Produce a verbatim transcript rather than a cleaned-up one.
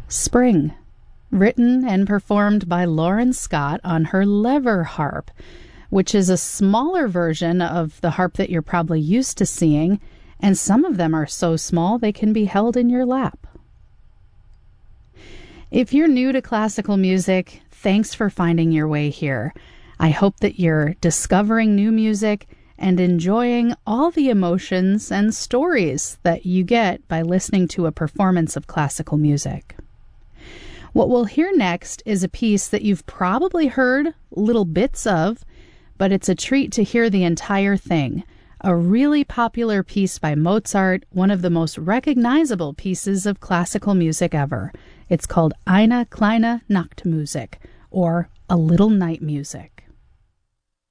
Spring, written and performed by Lauren Scott on her lever harp, which is a smaller version of the harp that you're probably used to seeing, and some of them are so small they can be held in your lap. If you're new to classical music, thanks for finding your way here. I hope that you're discovering new music and enjoying all the emotions and stories that you get by listening to a performance of classical music. What we'll hear next is a piece that you've probably heard little bits of, but it's a treat to hear the entire thing. A really popular piece by Mozart, one of the most recognizable pieces of classical music ever. It's called Eine kleine Nachtmusik, or A Little Night Music.